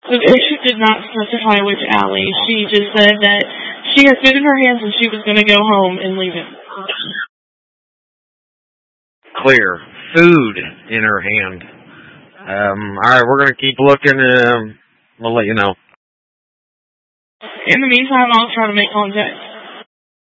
The patient did not specify which alley. She just said that she had food in her hands and she was going to go home and leave it. Clear. Food in her hand. Alright, we're going to keep looking. We'll let you know. In the meantime, I'll try to make contact.